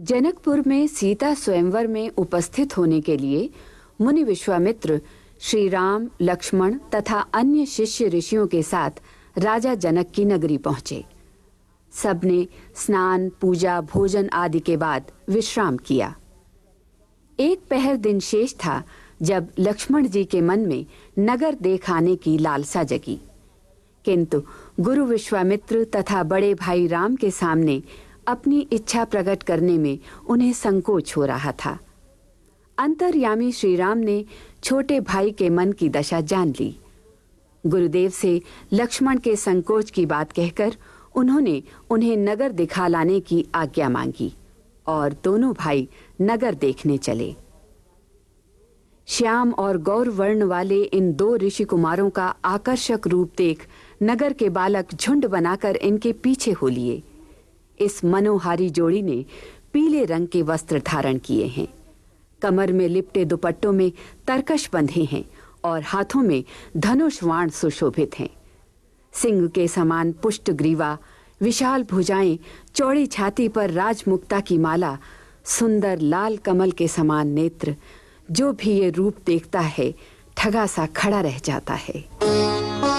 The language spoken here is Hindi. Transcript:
जनकपुर में सीता स्वयंवर में उपस्थित होने के लिए मुनि विश्वामित्र श्री राम, लक्ष्मण तथा अन्य शिष्य ऋषियों के साथ राजा जनक की नगरी पहुंचे। सबने स्नान, पूजा, भोजन आदि के बाद विश्राम किया। एक पहर दिन शेष था जब लक्ष्मण जी के मन में नगर देख आने की लालसा जगी, किंतु गुरु विश्वामित्र तथा बड़े भाई राम के सामने अपनी इच्छा प्रकट करने में उन्हें संकोच हो रहा था। अंतर्यामी श्री राम ने छोटे भाई के मन की दशा जान ली। गुरुदेव से लक्ष्मण के संकोच की बात कहकर उन्होंने उन्हें नगर दिखा लाने की आज्ञा मांगी और दोनों भाई नगर देखने चले। श्याम और गौर वर्ण वाले इन दो ऋषि कुमारों का आकर्षक रूप देख नगर के बालक झुंड बनाकर इनके पीछे हो लिए। इस मनोहारी जोड़ी ने पीले रंग के वस्त्र धारण किए हैं, कमर में लिपटे दुपट्टों में तरकश बंधे हैं और हाथों में धनुष बाण सुशोभित हैं। सिंह के समान पुष्ट ग्रीवा, विशाल भुजाएं, चौड़ी छाती पर राजमुक्ता की माला, सुंदर लाल कमल के समान नेत्र, जो भी ये रूप देखता है ठगा सा खड़ा रह जाता है।